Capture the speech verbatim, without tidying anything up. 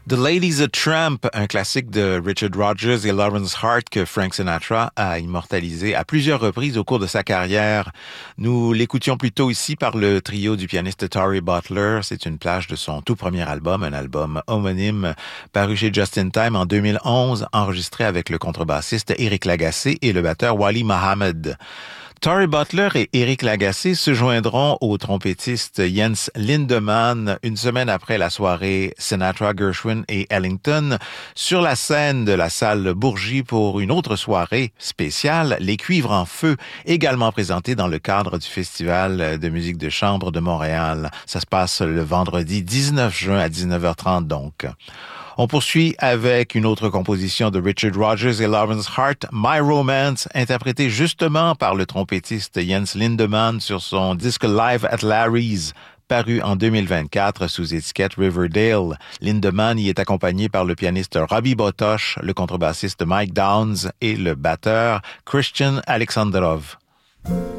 The Lady's a Tramp, un classique de Richard Rodgers et Lawrence Hart que Frank Sinatra a immortalisé à plusieurs reprises au cours de sa carrière. Nous l'écoutions plus tôt ici par le trio du pianiste Torrey Butler. C'est une plage de son tout premier album, un album homonyme paru chez Just in Time en deux mille onze, enregistré avec le contrebassiste Eric Lagacé et le batteur Wally Mohammed. Torrey Butler et Eric Lagacé se joindront au trompettiste Jens Lindemann une semaine après la soirée Sinatra, Gershwin et Ellington sur la scène de la salle Bourgie pour une autre soirée spéciale, Les Cuivres en Feu, également présentée dans le cadre du Festival de musique de chambre de Montréal. Ça se passe le vendredi dix-neuf juin à dix-neuf heures trente donc. On poursuit avec une autre composition de Richard Rodgers et Lawrence Hart, My Romance, interprétée justement par le trompettiste Jens Lindemann sur son disque Live at Larry's, paru en deux mille vingt-quatre sous étiquette Riverdale. Lindemann y est accompagné par le pianiste Robbie Botosh, le contrebassiste Mike Downs et le batteur Christian Alexandrov.